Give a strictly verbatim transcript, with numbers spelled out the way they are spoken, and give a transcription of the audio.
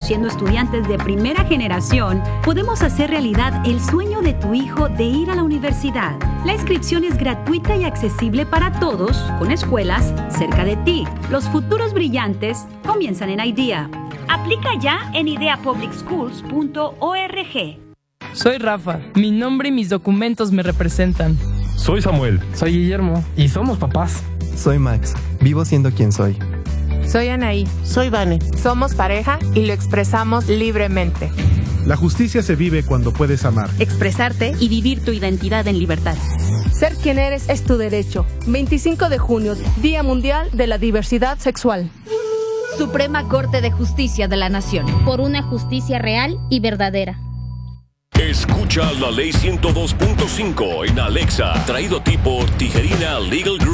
siendo estudiantes de primera generación, podemos hacer realidad el sueño de tu hijo de ir a la universidad. La inscripción es gratuita y accesible para todos, con escuelas cerca de ti. Los futuros brillantes comienzan en IDEA. Aplica ya en idea public schools punto org. Soy Rafa. Mi nombre y mis documentos me representan. Soy Samuel. Soy Guillermo. Y somos papás. Soy Max. Vivo siendo quien soy. Soy Anaí. Soy Vane. Somos pareja y lo expresamos libremente. La justicia se vive cuando puedes amar, expresarte y vivir tu identidad en libertad. Ser quien eres es tu derecho. veinticinco de junio, Día Mundial de la Diversidad Sexual. Suprema Corte de Justicia de la Nación. Por una justicia real y verdadera. Escucha la ley ciento dos punto cinco en Alexa, traído a ti por Tijerina Legal Group.